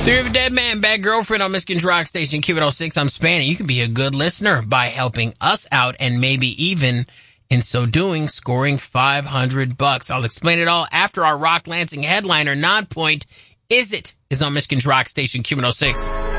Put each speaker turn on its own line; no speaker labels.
Theory of a Dead Man, Bad Girlfriend on Michigan's Rock Station, Q106. I'm Spanny. You can be a good listener by helping us out and maybe even, in so doing, scoring $500. I'll explain it all after our Rock Lansing headliner, Nonpoint. Is on Michigan's Rock Station, Q106.